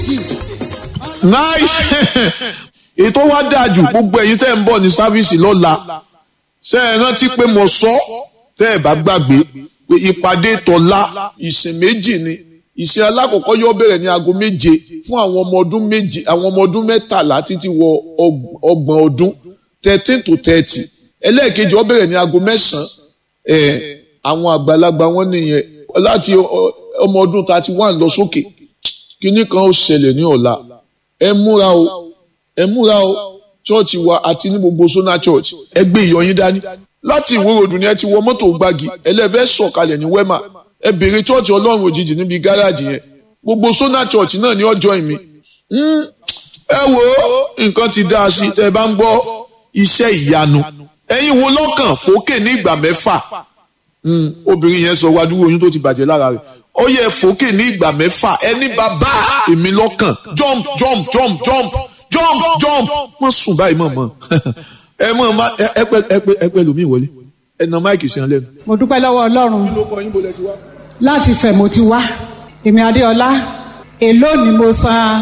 ètò wa dáa jù gbogbo ẹ̀yin tẹ́ ń bọ̀ ní sáfíìsì lọ́la ṣé ẹ rántí pé mo sọ tẹ́ ẹ bá gbàgbé pé ìpàdé tọ̀la ìsìn méjì ni ìsìn alákọ̀ọ́kọ́ yóò bẹ̀rẹ̀ ní aago 7 fún àwọn ọmọ ọdún mẹ́tàlá títí wọ 30 ọdún 13 to 30 ẹlẹ́ẹ̀kejì ó bẹ̀rẹ̀ ní aago 9 àwọn àgbàlagbà wọn nìyẹn láti ọmọ ọdún 31 lọ sókè kíní kan ó ṣẹlẹ̀ ní ọ̀la ẹ múra o chọ́ọ̀chì wa àti ní gbogbo Sona Church ẹ gbé ìyọ̀yín dání láti Ìwó Road ni ẹ ti wọ mọ́tò gbági ẹlẹ́fẹ́ sọ̀kalẹ̀ ní Wema ẹ bèrè chọ́ọ̀chì Ọlọ́run òjijì níbi gáràjì yẹn gbogbo Sona Church náà ní ọjọ́ ìmí ẹ wo nǹkan ti dáa sí tẹ bá ń gbọ́ iṣẹ́ ìyanu ẹ̀yin wo lọ́kàn fòkè ní ìgbà 6 obìnrin yẹn sọ wádúró oyún tó ti bàjẹ́ lára rẹ̀ ó yẹ fòkè ní ìgbà 6 ẹni bàbá èmi lọ́kàn jump jump jump jump jump jump wọ́n sùn báyìí mọ̀mọ́ ẹ pẹ́ lómi ìwọlé ẹ na máìkì sí ọ lẹ́nu. mo dúpẹ́ lọ́wọ́ Ọlọ́run láti fẹ̀ mo ti wá èmi Adéọlá èló ni mo san